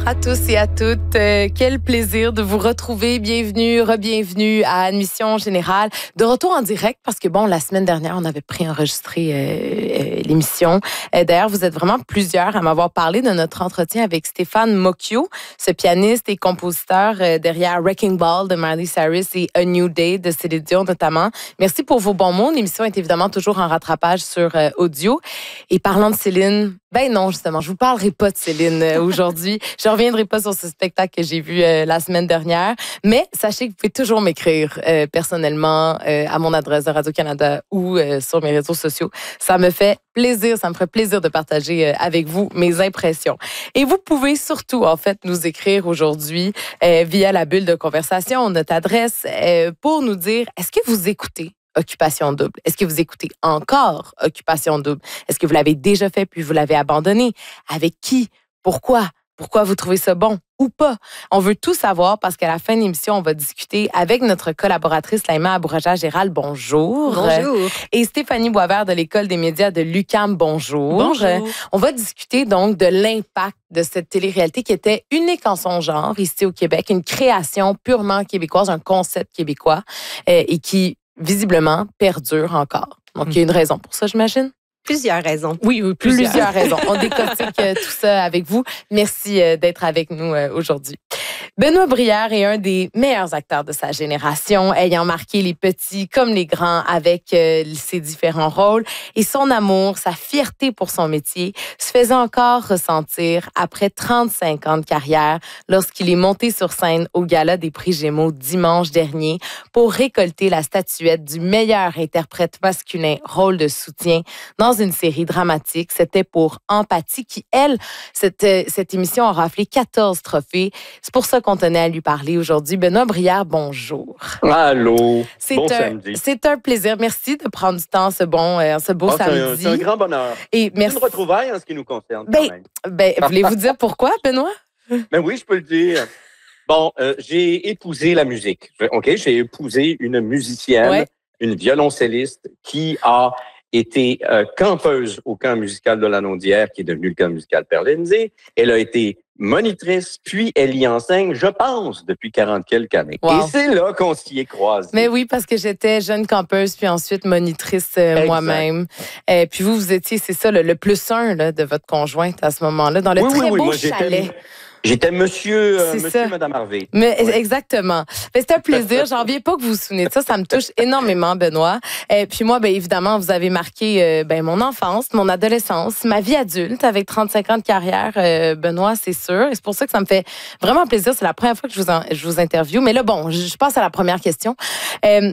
à tous et à toutes. Quel plaisir de vous retrouver. Bienvenue, re-bienvenue à Admission Générale. De retour en direct parce que, bon, la semaine dernière, on avait préenregistré l'émission. D'ailleurs, vous êtes vraiment plusieurs à m'avoir parlé de notre entretien avec Stéphane Mocchio, ce pianiste et compositeur derrière Wrecking Ball de Miley Cyrus et A New Day de Céline Dion notamment. Merci pour vos bons mots. L'émission est évidemment toujours en rattrapage sur audio. Et parlant de Céline, ben non, justement, je vous parlerai pas de Céline aujourd'hui. Je reviendrai pas sur ce spectacle que j'ai vu la semaine dernière. Mais sachez que vous pouvez toujours m'écrire personnellement à mon adresse de Radio-Canada ou sur mes réseaux sociaux. Ça me fait plaisir, ça me ferait plaisir de partager avec vous mes impressions. Et vous pouvez surtout, en fait, nous écrire aujourd'hui via la bulle de conversation, notre adresse, pour nous dire, est-ce que vous écoutez Occupation Double? Est-ce que vous écoutez encore Occupation Double? Est-ce que vous l'avez déjà fait puis vous l'avez abandonné? Avec qui? Pourquoi? Pourquoi vous trouvez ça bon ou pas? On veut tout savoir parce qu'à la fin de l'émission, on va discuter avec notre collaboratrice Laïma Abouraja-Gérald. Bonjour. Bonjour. Et Stéphanie Boisvert de l'École des médias de l'UQAM. Bonjour. Bonjour. On va discuter donc de l'impact de cette télé-réalité qui était unique en son genre ici au Québec, une création purement québécoise, un concept québécois et qui visiblement perdure encore. Donc, il y a une raison pour ça, j'imagine? Plusieurs raisons. Oui, plusieurs raisons. On décortique tout ça avec vous. Merci d'être avec nous aujourd'hui. Benoît Brière est un des meilleurs acteurs de sa génération, ayant marqué les petits comme les grands avec ses différents rôles. Et son amour, sa fierté pour son métier se faisait encore ressentir après 35 ans de carrière lorsqu'il est monté sur scène au Gala des Prix Gémeaux dimanche dernier pour récolter la statuette du meilleur interprète masculin rôle de soutien dans une série dramatique. C'était pour Empathie qui, elle, cette émission a raflé 14 trophées. C'est pour ça qu'on tenait à lui parler aujourd'hui. Benoît Brière, bonjour. Allô. Bon samedi. C'est un plaisir. Merci de prendre du temps ce beau samedi. C'est un grand bonheur. Et merci. Une retrouvaille en ce qui nous concerne. Voulez-vous dire pourquoi, Benoît? Ben oui, je peux le dire. Bon, j'ai épousé la musique. OK, j'ai épousé une musicienne, une violoncelliste qui a été campeuse au camp musical de la Naudière, qui est devenu le camp musical Perlenzy. Elle a été monitrice, puis elle y enseigne, je pense, depuis 40 quelques années. Wow. Et c'est là qu'on s'y est croisés. Mais oui, parce que j'étais jeune campeuse, puis ensuite monitrice moi-même. Puis vous étiez, c'est ça, le plus un là, de votre conjointe à ce moment-là, dans le très beau chalet. J'étais monsieur Madame Harvey. Mais exactement. C'est un plaisir. J'en reviens pas que vous vous souvenez de ça. Ça me touche énormément, Benoît. Puis moi, évidemment, vous avez marqué mon enfance, mon adolescence, ma vie adulte avec 35 ans de carrière, Benoît, c'est sûr. Et c'est pour ça que ça me fait vraiment plaisir. C'est la première fois que je vous interviewe. Mais là, bon, je passe à la première question. J'ai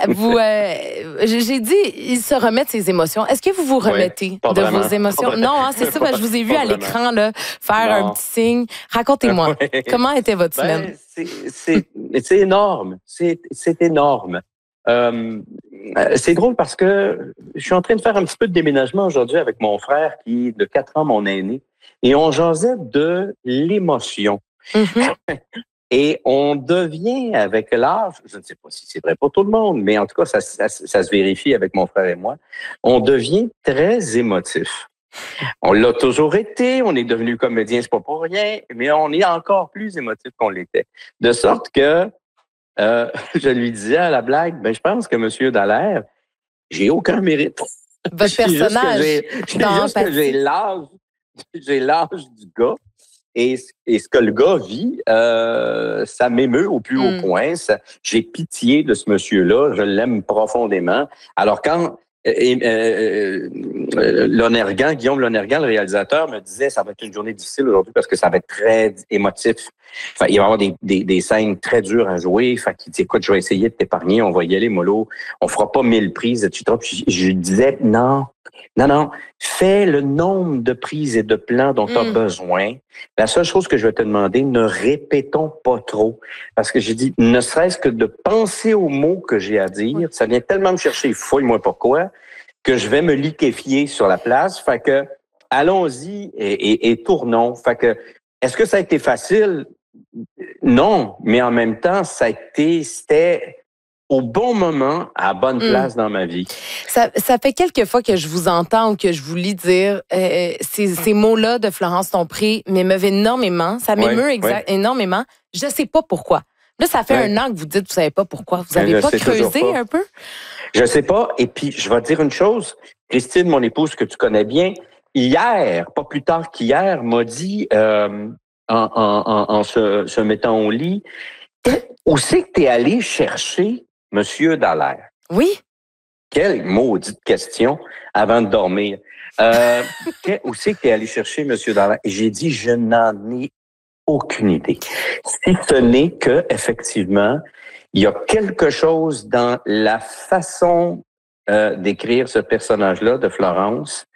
dit, il se remet de ses émotions. Est-ce que vous vous remettez de vos émotions? Non, hein, c'est ça. Je vous ai vu à l'écran là, faire un petit signe. Racontez-moi, comment était votre semaine? C'est énorme. C'est énorme. C'est drôle parce que je suis en train de faire un petit peu de déménagement aujourd'hui avec mon frère qui est de 4 ans, mon aîné. Et on jasait de l'émotion. Mm-hmm. Et on devient, avec l'âge, je ne sais pas si c'est vrai pour tout le monde, mais en tout cas, ça se vérifie avec mon frère et moi, on devient très émotif. On l'a toujours été, on est devenu comédien, c'est pas pour rien, mais on est encore plus émotif qu'on l'était. De sorte que je lui disais à la blague, je pense que M. Dallaire, j'ai aucun mérite. Votre personnage. J'ai l'âge du gars. Et ce que le gars vit, ça m'émeut au plus haut point. J'ai pitié de ce monsieur-là, je l'aime profondément. Alors quand Guillaume Lonergan, le réalisateur, me disait ça va être une journée difficile aujourd'hui parce que ça va être très émotif. Enfin, il va y avoir des scènes très dures à jouer. Fait qu'il dit, écoute, je vais essayer de t'épargner, on va y aller mollo, on fera pas 1000 prises, etc. Puis je disais, non, fais le nombre de prises et de plans dont tu as besoin. La seule chose que je vais te demander, ne répétons pas trop. Parce que j'ai dit, ne serait-ce que de penser aux mots que j'ai à dire, ça vient tellement me chercher, fouille-moi pourquoi, que je vais me liquéfier sur la place. Fait que, allons-y et tournons. Fait que, est-ce que ça a été facile? Non, mais en même temps, c'était au bon moment, à la bonne place dans ma vie. Ça fait quelques fois que je vous entends ou que je vous lis dire ces mots-là de Florence Lompré m'émeuvent énormément. Ça m'émeut énormément. Je ne sais pas pourquoi. Là, ça fait un an que vous dites que vous ne savez pas pourquoi. Vous n'avez pas creusé un peu? Je ne sais pas. Et puis, je vais te dire une chose. Christine, mon épouse, que tu connais bien, hier, pas plus tard qu'hier, m'a dit, en se mettant au lit, où c'est que tu es allé chercher Monsieur Dallaire? Oui. Quelle maudite question avant de dormir. Où c'est que tu es allé chercher Monsieur Dallaire? Et j'ai dit, je n'en ai aucune idée. Si ce n'est que, effectivement, il y a quelque chose dans la façon d'écrire ce personnage-là de Florence.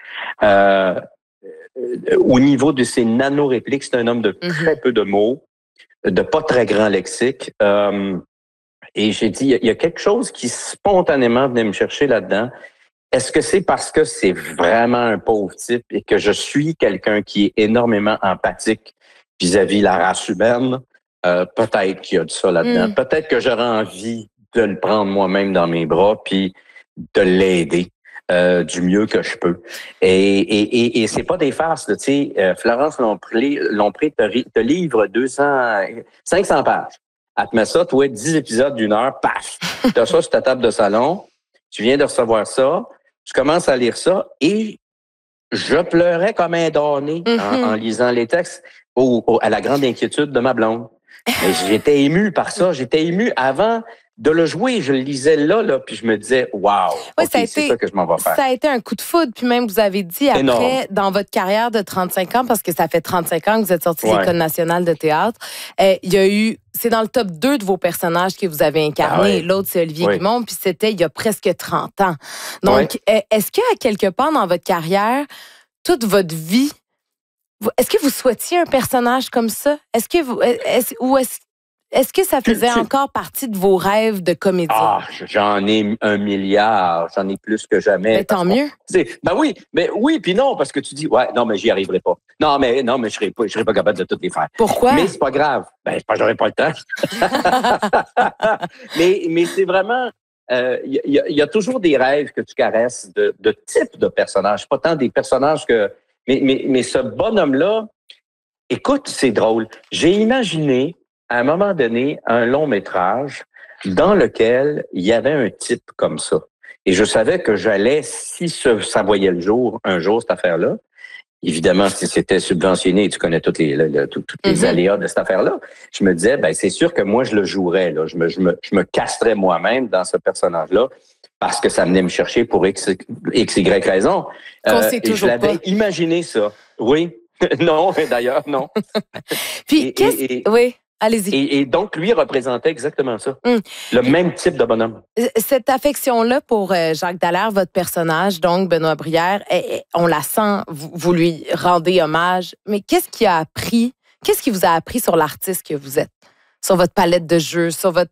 Au niveau de ses nanorépliques, c'est un homme de très peu de mots, de pas très grand lexique. Et j'ai dit, il y a quelque chose qui spontanément venait me chercher là-dedans. Est-ce que c'est parce que c'est vraiment un pauvre type et que je suis quelqu'un qui est énormément empathique vis-à-vis la race humaine? Peut-être qu'il y a de ça là-dedans. Peut-être que j'aurais envie de le prendre moi-même dans mes bras puis de l'aider du mieux que je peux. Et c'est pas des farces, tu sais. Florence Lompré te livre 500 pages. Elle te met ça, toi, 10 épisodes d'1 heure, paf! Tu as ça sur ta table de salon, tu viens de recevoir ça, tu commences à lire ça, et je pleurais comme un damné en lisant les textes, à la grande inquiétude de ma blonde. J'étais ému par ça, j'étais ému avant de le jouer, je le lisais là, puis je me disais, wow, c'est ça que je m'en vais faire. Ça a été un coup de foudre, puis même vous avez dit après, dans votre carrière de 35 ans, parce que ça fait 35 ans que vous êtes sorti de l'École nationale de théâtre, il y a eu, c'est dans le top 2 de vos personnages que vous avez incarnés. L'autre, c'est Olivier Guimond, puis c'était il y a presque 30 ans. Donc, est-ce qu'à quelque part dans votre carrière, toute votre vie, est-ce que vous souhaitiez un personnage comme ça? Est-ce que ça faisait encore partie de vos rêves de comédien? Ah, j'en ai 1 milliard, j'en ai plus que jamais. Mais tant mieux. Oui, puis non, parce que tu dis, non, mais j'y arriverai pas. Non, mais je serai pas capable de toutes les faire. Pourquoi? Mais c'est pas grave. J'aurais pas le temps. mais c'est vraiment, il y a toujours des rêves que tu caresses de type de personnage. Pas tant des personnages que, mais ce bonhomme-là, écoute, c'est drôle. J'ai imaginé, à un moment donné, un long métrage dans lequel il y avait un type comme ça. Et je savais que j'allais, si ça voyait le jour, un jour, cette affaire-là, évidemment, si c'était subventionné, tu connais toutes les aléas de cette affaire-là, je me disais, c'est sûr que moi, je le jouerais. Là. Je me castrais moi-même dans ce personnage-là parce que ça venait me chercher pour X, Y raison. Je l'avais imaginé ça. Oui. Non, d'ailleurs, non. Puis, oui. Allez-y. Et donc, lui représentait exactement ça. Le même type de bonhomme. Cette affection-là pour Jacques Dallaire, votre personnage, donc Benoît Brière, on la sent, vous lui rendez hommage. Mais qu'est-ce qui vous a appris sur l'artiste que vous êtes? Sur votre palette de jeux, sur votre